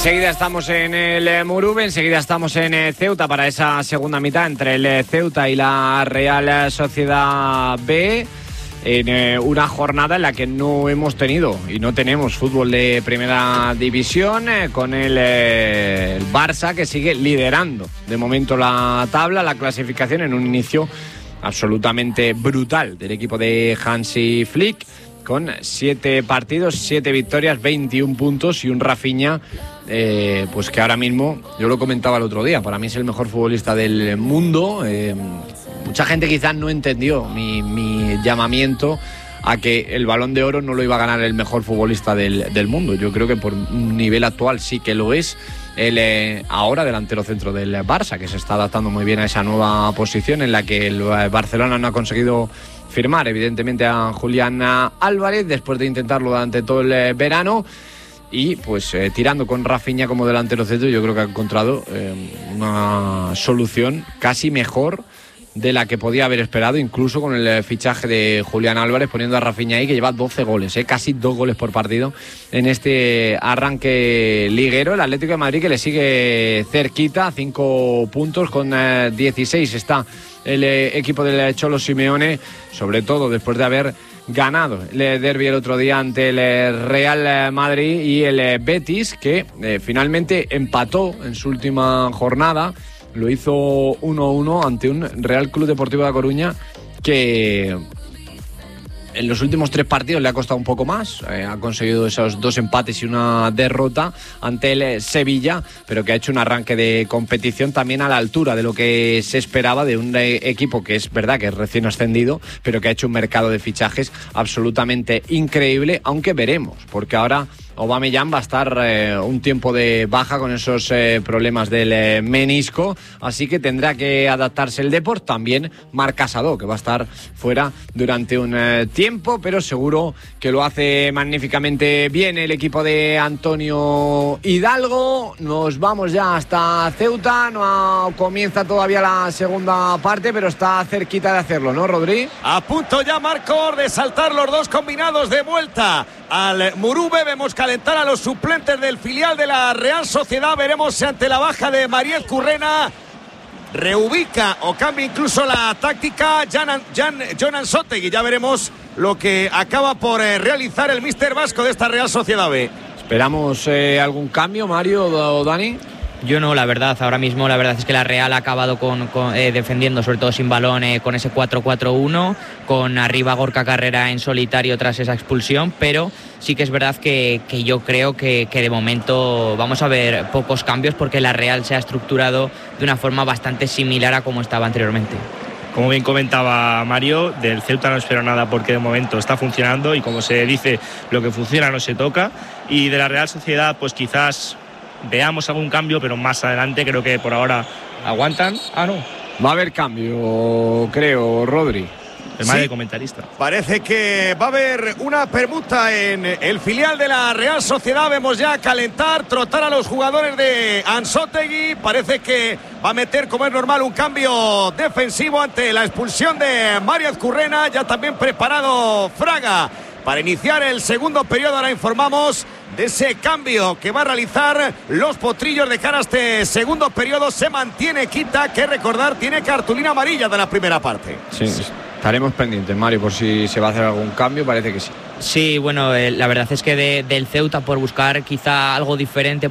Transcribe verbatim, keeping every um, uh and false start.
Enseguida estamos en el Muruve, enseguida estamos en Ceuta para esa segunda mitad entre el Ceuta y la Real Sociedad B, en una jornada en la que no hemos tenido y no tenemos fútbol de primera división, con el, el Barça que sigue liderando de momento la tabla, la clasificación, en un inicio absolutamente brutal del equipo de Hansi Flick, con siete partidos, siete victorias, veintiún puntos y un Rafinha eh, pues que ahora mismo, yo lo comentaba el otro día, para mí es el mejor futbolista del mundo. Eh, mucha gente quizás no entendió mi, mi llamamiento a que el Balón de Oro no lo iba a ganar el mejor futbolista del, del mundo. Yo creo que por un nivel actual sí que lo es el eh, ahora delantero centro del Barça, que se está adaptando muy bien a esa nueva posición en la que el Barcelona no ha conseguido firmar evidentemente a Julián Álvarez después de intentarlo durante todo el verano, y pues eh, tirando con Rafinha como delantero centro, yo creo que ha encontrado eh, una solución casi mejor de la que podía haber esperado, incluso con el fichaje de Julián Álvarez, poniendo a Rafinha ahí, que lleva doce goles, eh, casi dos goles por partido en este arranque liguero. El Atlético de Madrid, que le sigue cerquita, cinco puntos, con eh, dieciséis está el eh, equipo del Cholo Simeone, sobre todo después de haber ganado el derbi el otro día ante el Real Madrid, y el Betis, que eh, finalmente empató en su última jornada. Lo hizo uno a uno ante un Real Club Deportivo de La Coruña que en los últimos tres partidos le ha costado un poco más. Eh, ha conseguido esos dos empates y una derrota ante el Sevilla, pero que ha hecho un arranque de competición también a la altura de lo que se esperaba de un eh, equipo que es verdad que es recién ascendido, pero que ha hecho un mercado de fichajes absolutamente increíble, aunque veremos, porque ahora Aubameyang va a estar eh, un tiempo de baja con esos eh, problemas del eh, menisco, así que tendrá que adaptarse el Depor. También Marc Casado, que va a estar fuera durante un eh, tiempo, pero seguro que lo hace magníficamente bien el equipo de Antonio Hidalgo. Nos vamos ya hasta Ceuta, no comienza todavía la segunda parte, pero está cerquita de hacerlo, ¿no, Rodri? A punto ya Marcos de saltar los dos combinados de vuelta al Muruve. Vemos calentar a los suplentes del filial de la Real Sociedad. Veremos si ante la baja de Mariez Currena reubica o cambia incluso la táctica Jan, Jan, Jon Ansotegui. Ya veremos lo que acaba por eh, realizar el míster vasco de esta Real Sociedad B. ¿Esperamos eh, algún cambio, Mario o Dani? Yo no, la verdad, ahora mismo la verdad es que la Real ha acabado con, con, eh, defendiendo, sobre todo sin balón, eh, con ese cuatro cuatro uno, con arriba Gorka Carrera en solitario tras esa expulsión, pero sí que es verdad que, que yo creo que, que de momento vamos a ver pocos cambios, porque la Real se ha estructurado de una forma bastante similar a como estaba anteriormente. Como bien comentaba Mario, del Ceuta no espero nada porque de momento está funcionando y, como se dice, lo que funciona no se toca, y de la Real Sociedad pues quizás veamos algún cambio, pero más adelante. Creo que por ahora aguantan. Ah, no. Va a haber cambio, creo, Rodri. El mal sí, de comentarista. Parece que va a haber una permuta en el filial de la Real Sociedad. Vemos ya calentar, trotar a los jugadores de Ansotegui. Parece que va a meter, como es normal, un cambio defensivo ante la expulsión de Mariez Currena. Ya también preparado Fraga para iniciar el segundo periodo. Ahora informamos de ese cambio que va a realizar los potrillos de cara a este segundo periodo. Se mantiene Quita, que recordar tiene cartulina amarilla de la primera parte. Sí, estaremos pendientes, Mario, por si se va a hacer algún cambio. Parece que sí. Sí, bueno, eh, la verdad es que de, del Ceuta, por buscar quizá algo diferente